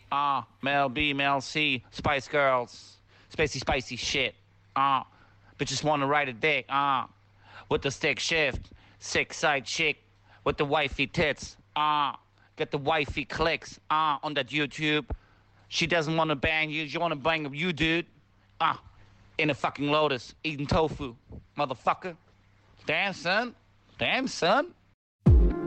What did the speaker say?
Mel B, Mel C, Spice Girls, spicy shit. Bitches wanna ride a dick. With the stick shift, sick side chick with the wifey tits. Get the wifey clicks. On that YouTube. She doesn't wanna bang you. She wanna bang you, dude. In a fucking Lotus, eating tofu, motherfucker. Damn, son.